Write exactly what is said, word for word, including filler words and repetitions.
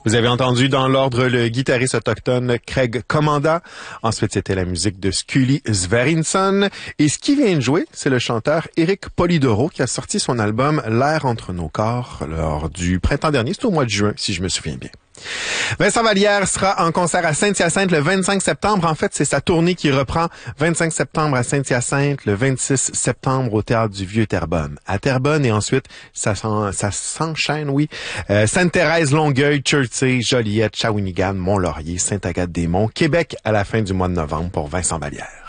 Vous avez entendu dans l'ordre le guitariste autochtone Craig Commanda. Ensuite, c'était la musique de Scully Sverrisson. Et ce qui vient de jouer, c'est le chanteur Eric Polidoro qui a sorti son album L'air entre nos corps lors du printemps dernier. C'était au mois de juin, si je me souviens bien. Vincent Vallière sera en concert à Saint-Hyacinthe le vingt-cinq septembre. En fait, c'est sa tournée qui reprend. vingt-cinq septembre à Saint-Hyacinthe, le vingt-six septembre au Théâtre du Vieux-Terrebonne. À Terrebonne et ensuite, ça, ça s'enchaîne, oui. Euh, Sainte-Thérèse, Longueuil, Chertsey, Joliette, Shawinigan, Mont-Laurier, Sainte-Agathe-des-Monts, Québec à la fin du mois de novembre pour Vincent Vallière.